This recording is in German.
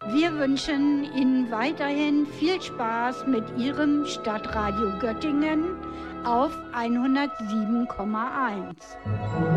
Wir wünschen Ihnen weiterhin viel Spaß mit Ihrem Stadtradio Göttingen auf 107,1.